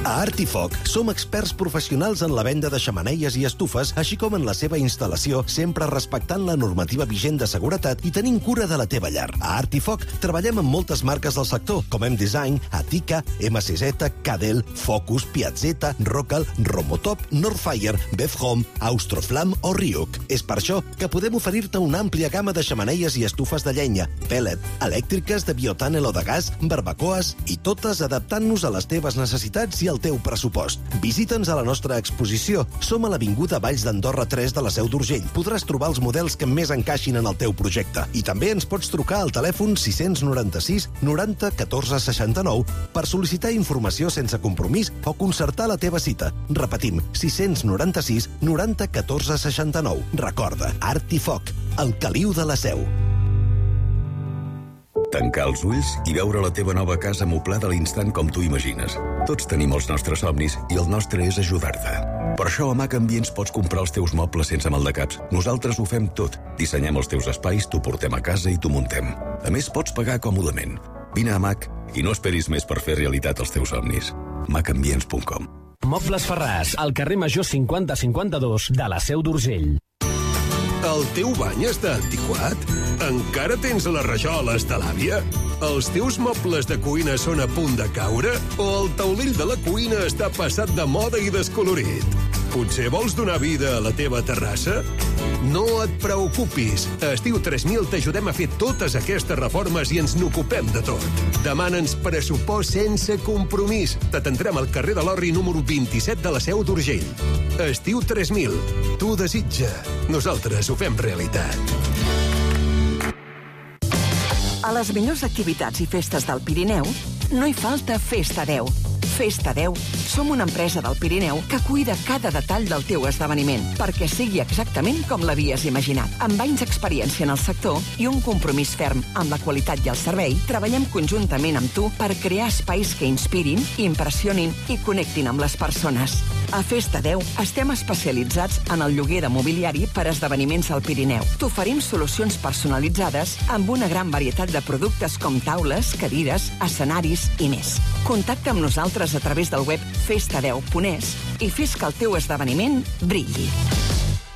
A Artifoc som experts professionals en la venda de xemeneies i estufes, així com en la seva instal·lació, sempre respectant la normativa vigent de seguretat i tenint cura de la teva llar. A Artifoc treballem amb moltes marques del sector, com M-Design, Atica, M6Z, Cadel, Focus, Piazzetta, Rocal, Romotop, Northfire, Bevhome, Austroflam o Ryuk. És per això que podem oferir-te una àmplia gamma de xemeneies i estufes de llenya, pellet, elèctriques de biotànel o de gas, barbacoes i totes adaptant-nos a les teves necessitats i al teu pressupost. Visita'ns a la nostra exposició. Som a l'Avinguda Valls d'Andorra 3 de la Seu d'Urgell. Podràs trobar els models que més encaixin en el teu projecte. I també ens pots trucar al telèfon 696 90 14 69 per sol·licitar informació sense compromís o concertar la teva cita. Repetim, 696 90 14 69. Recorda, Artifoc, el caliu de la Seu. Tancar els ulls i veure la teva nova casa moblada a l'instant com tu imagines. Tots tenim els nostres somnis i el nostre és ajudar-te. Per això a Mac Ambients pots comprar els teus mobles sense maldecaps. Nosaltres ho fem tot. Dissenyem els teus espais, t'ho portem a casa i t'ho muntem. A més, pots pagar còmodament. Vine a Mac i no esperis més per fer realitat els teus somnis. macambients.com. Mobles Ferràs, al carrer Major 5052 de la Seu d'Urgell. El teu bany està antiquat? Encara tens les rajoles de l'àvia? Els teus mobles de cuina són a punt de caure? O el taulell de la cuina està passat de moda i descolorit? Potser vols donar vida a la teva terrassa? No et preocupis. A Estiu 3000 t'ajudem a fer totes aquestes reformes i ens n'ocupem de tot. Demana'ns pressupost sense compromís. T'atendrem al carrer de l'Orri número 27 de la Seu d'Urgell. Estiu 3000. Tu desitja. Nosaltres ho fem realitat. A les millors activitats i festes del Pirineu no hi falta Festa 10. Festa 10. Som una empresa del Pirineu que cuida cada detall del teu esdeveniment perquè sigui exactament com l'havies imaginat. Amb anys d'experiència en el sector i un compromís ferm amb la qualitat i el servei, treballem conjuntament amb tu per crear espais que inspirin, impressionin i connectin amb les persones. A Festa 10 estem especialitzats en el lloguer de mobiliari per a esdeveniments al Pirineu. T'oferim solucions personalitzades amb una gran varietat de productes com taules, cadires, escenaris i més. Contacta amb nosaltres a través del web festa10.es i fes que el teu esdeveniment brilli.